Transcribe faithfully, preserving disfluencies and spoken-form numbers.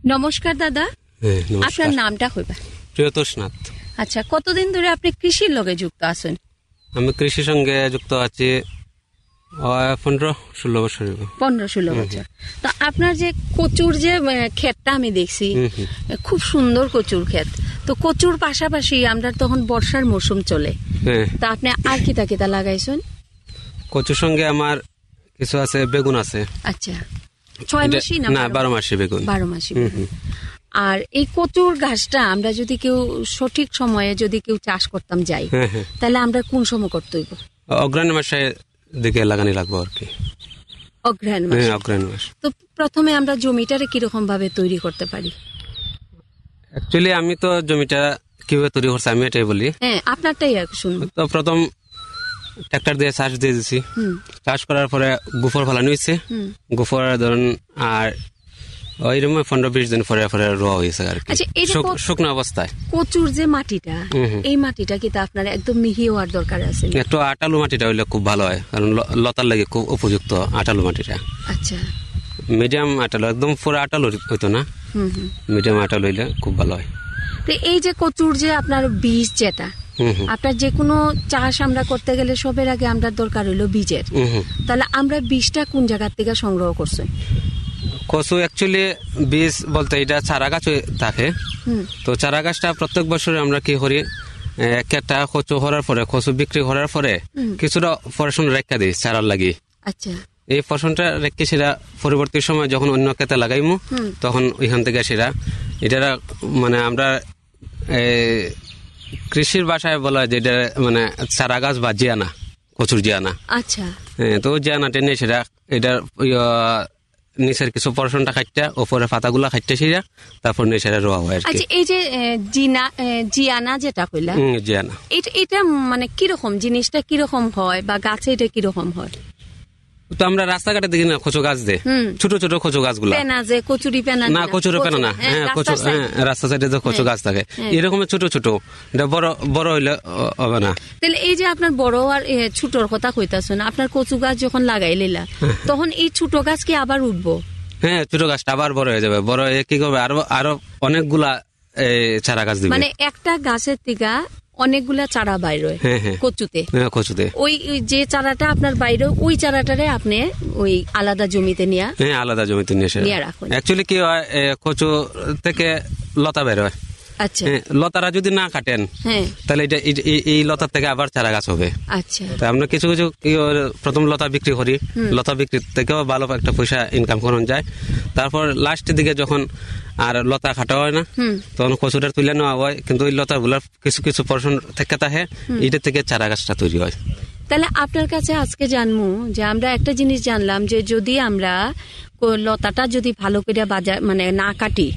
নমস্কার দাদা, আপনার নামটা কইবা? প্রিয়তোষ নাথ। আচ্ছা, কতদিন ধরে আপনি কৃষির লগে যুক্ত আছেন? আমি কৃষির সঙ্গে যুক্ত আছি পনেরো ষোলো বছর। পনেরো ষোলো বছর। তো আপনার যে কচুর যে ক্ষেতটা আমি দেখছি, খুব সুন্দর কচুর ক্ষেত। তো কচুর পাশাপাশি আমরা তখন বর্ষার মৌসুম চলে, তা আপনি আর কিতা কিতা লাগাইছেন? কচুর সঙ্গে আমার কিছু আছে, বেগুন আছে। আচ্ছা, ছয় মাসি না বারো মাসি বেগুন? বারো মাসি। আর এই কচুর গাছটা আমরা যদি কেউ সঠিক সময়ে যদি কেউ চাষ করতাম যাই, তাহলে আমরা কোন সময় করতে হইব? অগ্রহায়ণ মাসে দিকে লাগানি লাগবো আর কি। অগ্রহায়ণ মাস। অগ্রহায়ণ মাস। তো প্রথমে আমরা জমিটারে কিরকম ভাবে তৈরি করতে পারি? অ্যাকচুয়ালি আমি তো জমিটা কিভাবে তৈরি করছি আমি এটাই বলি। হ্যাঁ, আপনারটাই শুনুন। তো প্রথম ট্রাক্টর দিয়ে চাষ দিয়ে দিছি। চাষ করার পরে গোফর ফেলানো হয়েছে। গোফর ধরুন আর ওই রকম পনেরো বিশ দিন পরে পরে রোয়া হয়েছে আর কি, শুকনো অবস্থায়। কচুর যে মাটিটা, এই মাটিটা কি আপনার একদম মিহি হওয়ার দরকার আছে? একটু আটালু মাটিটা হইলে খুব ভালো হয়, কারণ লতার লাগে খুব উপযুক্ত আটালু মাটিটা। আচ্ছা, মিডিয়াম আটালু, একদম পুরো আটালু হইতো না, মিডিয়াম আটালু হইলে খুব ভালো হয়। তো এই যে কচুর যে আপনার বীজ, যেটা আপনার যে কোনো চাষ আমরা করতে গেলে সবের আগে আমরা দরকার হইলো বীজের। তাহলে আমরা বীজটা কোন জায়গার থেকে সংগ্রহ করছেন? কচু অ্যাকচুয়ালি বীজ বলতে এটা চারা গাছ থাকে। তো চারা গাছটা প্রত্যেক বছর আমরা কি করি, একটা কচু করার পরে, কচু বিক্রি করার পরে কিছুটা ফসল রেখা দিই চারার লাগি। আচ্ছা, এই ফসলটা রেখে সেটা পরবর্তী সময় যখন অন্য ক্ষেতে লাগাইমু, তখন ওইখান থেকে সেটা এটা মানে আমরা কৃষির ভাষায় বলা হয় যে এটা মানে চারা গাছ বা জিয়ানা, কচুর জিয়ানা। আচ্ছা, হ্যাঁ, তো জিয়ানা টেনে সেটা এটার নিচের কিছু পর্শনটা খাইতে, ওপরে পাতাগুলা খাইতে সেটা, তারপর নিয়ে সেটা রোয়া হয় আর কি। আচ্ছা, এই যে জিনা জিয়ানা যেটা কইলা, জিয়ানা এটা এটা মানে কিরকম জিনিসটা, কিরকম হয় বা গাছে এটা কিরকম হয়? তো আমরা রাস্তাঘাটে দেখি না কচু গাছ দে, ছোট ছোট কচু গাছগুলা, কচুরি পেনা না, কচুরি পেনা না, হ্যাঁ, কচু, হ্যাঁ, রাস্তা সাইডে যে কচু গাছ থাকে এরকম ছোট ছোট, এটা বড় বড় হইলে হবে না। তাহলে এই যে আপনার বড় আর ছোটর কথা কইতাছেন, আপনার কচু গাছ যখন লাগাই লিলা, তখন এই ছোট গাছ কি আবার উঠবো? হ্যাঁ, ছোট গাছটা আবার বড় হয়ে যাবে, বড় হয়ে কি করবে, আরো আরো অনেকগুলা চারা গাছ দিবে। মানে একটা গাছের থেকে অনেকগুলা চারা বাইরে কচুতে, কচুতে ওই যে চারাটা আপনার বাইরে, ওই চারাটারে আপনি ওই আলাদা জমিতে নিয়ে, হ্যাঁ, আলাদা জমিতে নিয়ে রাখুন। অ্যাকচুয়ালি কি হয়, কচু থেকে লতা বের হয়। আচ্ছা, লতারা যদি না কাটেন, তাহলে এটা এই লতার থেকে আবার চারা গাছ হবে। আচ্ছা, আমরা কিছু কিছু প্রথম লতা বিক্রি করি, লতা বিক্রি থেকেও ভালো একটা পয়সা ইনকাম করানো যায়। তারপর লাস্টের দিকে যখন আর লতা কাটা হয় না, তখন কচুটা তুলে নেওয়া হয়, কিন্তু ওই লতা গুলার কিছু কিছু পর্শন থেকে থাকে, এটা থেকে চারা গাছটা তৈরি হয়। তাহলে আপনার কাছে আজকে জানবো যে আমরা একটা জিনিস জানলাম, যে যদি আমরা লতাটা যদি ভালো করে বাজার মানে না কাটি,